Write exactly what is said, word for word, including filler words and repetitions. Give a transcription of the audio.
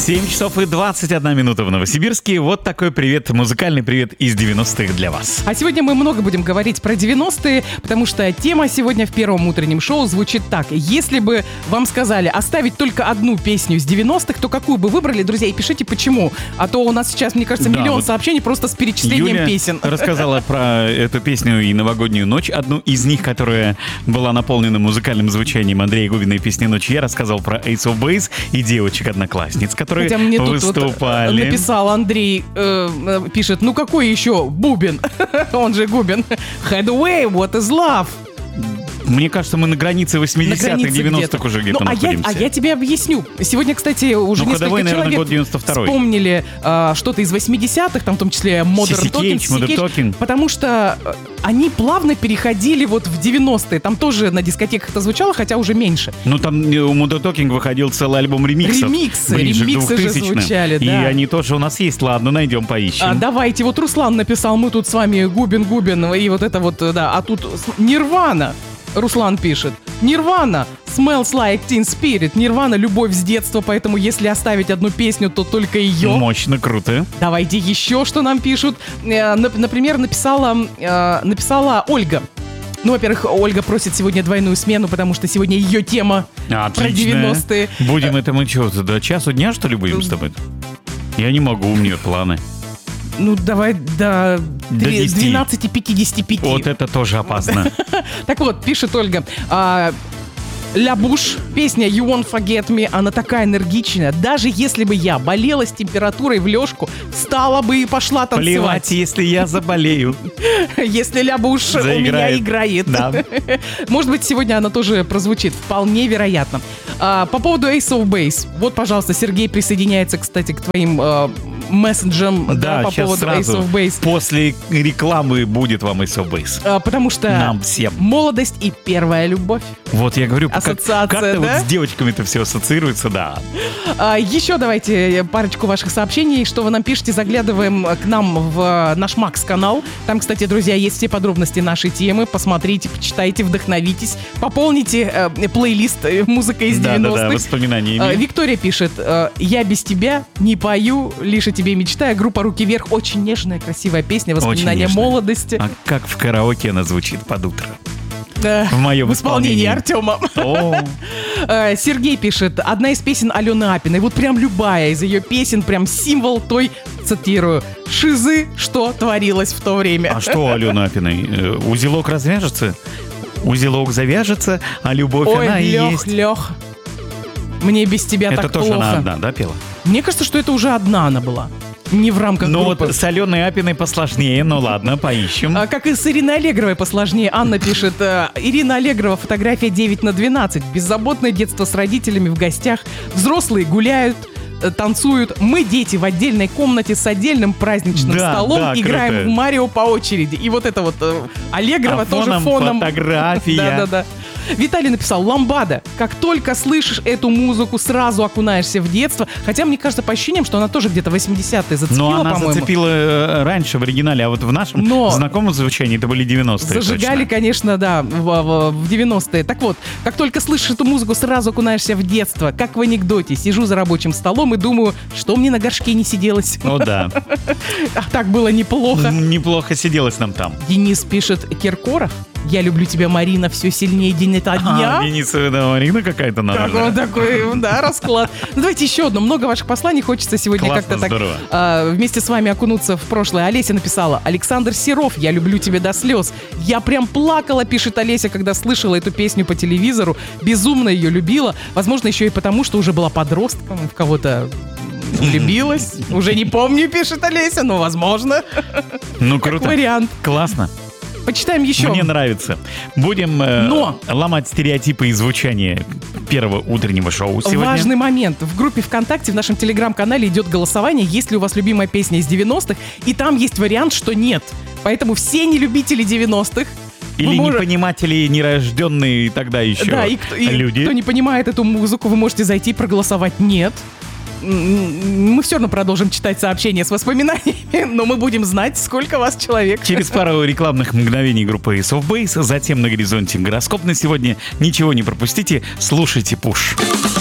семь часов и двадцать одна минута в Новосибирске. Вот такой привет, музыкальный привет из девяностых для вас. А сегодня мы много будем говорить про девяностые, потому что тема сегодня в первом утреннем шоу звучит так. Если бы вам сказали оставить только одну песню из девяностых, то какую бы выбрали, друзья, и пишите почему. А то у нас сейчас, мне кажется, Да, миллион вот сообщений просто с перечислением Юля песен. рассказала про эту песню и «Новогоднюю ночь». Одну из них, которая была наполнена музыкальным звучанием Андрея Губина и песни «Ночь». Я рассказал про Ace of Base и девочек-одноклассниц, которые Хотя мне тут выступали. Вот написал Андрей, э, пишет, ну какой еще Бубин? Он же Губин. Headway, what is love? Мне кажется, мы на границе восьмидесятых, девяностых уже где-то ну, а находимся. Я, а я тебе объясню. Сегодня, кстати, уже ну, несколько ходовой, человек наверное, год девяносто второй. вспомнили э, что-то из восьмидесятых, там в том числе Modern Talking, Modern Talking. Потому что э, они плавно переходили вот в девяностые. Там тоже на дискотеках это звучало, хотя уже меньше. Ну, там у Modern Talking выходил целый альбом ремиксов. Ремиксы, ближе ремиксы к же двухтысячным. звучали, И да. они тоже у нас есть. Ладно, найдем, поищем. А, давайте, вот Руслан написал, мы тут с вами Губин-Губин, и вот это вот, да, а тут Нирвана. Руслан пишет. Нирвана, Smells Like Teen Spirit. Нирвана, любовь с детства, поэтому если оставить одну песню, то только ее. Мощно, круто. Давайте еще, что нам пишут. Э, например, написала, э, написала Ольга. Ну, во-первых, Ольга просит сегодня двойную смену, потому что сегодня ее тема Отлично. Про девяностые. Будем это мы что, до часу дня, что ли, будем с тобой? Я не могу, у меня планы. Ну, давай до, до двенадцати пятидесяти пяти. Вот это тоже опасно. Так вот, пишет Ольга. Ля Буш, песня You Won't Forget Me, она такая энергичная. Даже если бы я болела с температурой в лёжку, встала бы и пошла танцевать. Плевать, если я заболею. Если Ля Буш у меня играет. Да. Может быть, сегодня она тоже прозвучит. Вполне вероятно. А, по поводу Ace of Base. Вот, пожалуйста, Сергей присоединяется, кстати, к твоим э, мессенджам да, да, по поводу сразу Ace of Base. После рекламы будет вам Ace of Base. А, потому что нам всем молодость и первая любовь. Вот я говорю, ассоциация, как, как-то да? вот с девочками это все ассоциируется, да. А, еще давайте парочку ваших сообщений, что вы нам пишете, заглядываем к нам в наш Макс-канал. Там, кстати, друзья, есть все подробности нашей темы. Посмотрите, почитайте, вдохновитесь, пополните э, плейлист музыка из девяностых. Да-да-да, воспоминаниями. А, Виктория пишет, я без тебя не пою, лишь о тебе мечтаю. Группа «Руки вверх», очень нежная, красивая песня, воспоминания молодости. А как в караоке она звучит под утро? Да, в моем в исполнении Артема. Сергей пишет, одна из песен Алены Апиной, вот прям любая из ее песен, прям символ той, цитирую, шизы, что творилось в то время. А что Алены Апиной? Узелок развяжется, узелок завяжется, а любовь Ой, она и Лех, есть. Лех, мне без тебя это так тоже плохо. она одна, да, пела? Мне кажется, что это уже одна она была. Не в рамках Ну группы. вот с Аленой Апиной посложнее, ну ладно, поищем. А, как и с Ириной Аллегровой посложнее. Анна пишет, Ирина Аллегрова, фотография девять на двенадцать. Беззаботное детство с родителями в гостях. Взрослые гуляют, танцуют. Мы, дети, в отдельной комнате с отдельным праздничным да, столом да, играем круто. в Марио по очереди. И вот это вот э, Аллегрова а тоже фоном фоном. фотография. Да-да-да. Виталий написал, ламбада. Как только слышишь эту музыку, сразу окунаешься в детство. Хотя, мне кажется, по ощущениям, что она тоже где-то восьмидесятые зацепила, Но она по-моему. зацепила раньше в оригинале, а вот в нашем Но знакомом звучании это были девяностые. Зажигали, точно. конечно, да, в, в, в девяностые. Так вот, как только слышишь эту музыку, сразу окунаешься в детство. Как в анекдоте. Сижу за рабочим столом и думаю, что мне на горшке не сиделось. Ну да. А так было неплохо. Неплохо сиделось нам там. Денис пишет, Киркоров, я люблю тебя, Марина, все сильнее день ото дня. А, Денисова, да, Марина какая-то надо. Как он такой, да, расклад. Ну, давайте еще одно. Много ваших посланий. Хочется сегодня Классно, как-то так здорово. а, вместе с вами окунуться в прошлое. Олеся написала, Александр Серов, я люблю тебя до слез. Я прям плакала, пишет Олеся, когда слышала эту песню по телевизору. Безумно ее любила. Возможно, еще и потому, что уже была подростком и в кого-то влюбилась. Уже не помню, пишет Олеся, но возможно. Ну, круто. Как вариант. Классно. Почитаем еще. Мне нравится. Будем э, Но. ломать стереотипы и звучания первого утреннего шоу сегодня. Важный момент. В группе ВКонтакте, в нашем телеграм-канале идет голосование, есть ли у вас любимая песня из девяностых, и там есть вариант, что нет. Поэтому все нелюбители девяностых Или мож... непониматели, нерожденные тогда еще да, и кто, и люди. кто не понимает эту музыку, вы можете зайти и проголосовать «нет». Мы все равно продолжим читать сообщения с воспоминаниями, но мы будем знать, сколько вас человек. Через пару рекламных мгновений группы Ace of Base, затем на горизонте гороскоп на сегодня. Ничего не пропустите, слушайте Пуш.